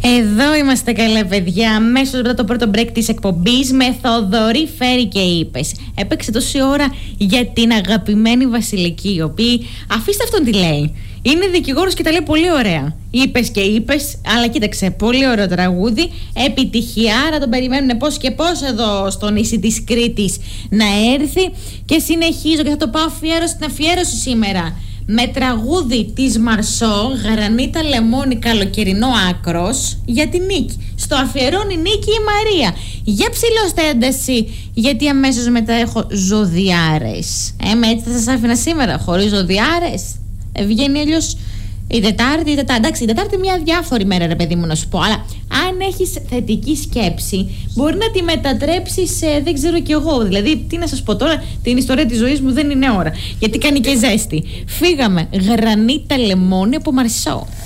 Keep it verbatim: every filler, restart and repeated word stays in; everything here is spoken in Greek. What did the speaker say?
Εδώ είμαστε καλά, παιδιά. Αμέσως μετά το πρώτο break της εκπομπής με Θοδωρή Φέρη και Είπες. Έπαιξε τόση ώρα για την αγαπημένη Βασιλική, η οποία, αφήστε αυτόν τι λέει. Είναι δικηγόρος και τα λέει πολύ ωραία. Είπες και είπες, αλλά κοίταξε, πολύ ωραίο τραγούδι. Επιτυχιάρα, τον περιμένουν πώς και πώς εδώ στο νησί της Κρήτης να έρθει. Και συνεχίζω και θα το πάω αφιέρωση στην αφιέρωση σήμερα. Με τραγούδι της Μαρσό, Γρανίτα Λεμόνι, καλοκαιρινό άκρος, για τη Νίκη. Στο αφιερώνει Νίκη η Μαρία. Για ψηλώστε ένταση, γιατί αμέσως μετά έχω ζωδιάρες. Ε, με έτσι θα σας άφηνα σήμερα, χωρίς ζωδιάρες. Ε, βγαίνει αλλιώς η Τετάρτη, η Τετάρτη. Εντάξει, η Τετάρτη μια διάφορη μέρα, ρε παιδί μου, να σου πω. Αλλά αν έχεις θετική σκέψη, μπορεί να τη μετατρέψεις σε δεν ξέρω κι εγώ. Δηλαδή, τι να σας πω τώρα, την ιστορία της ζωής μου δεν είναι ώρα. Γιατί κάνει και ζέστη. Φύγαμε. Γρανίτα Λεμόνι από Μαρσό.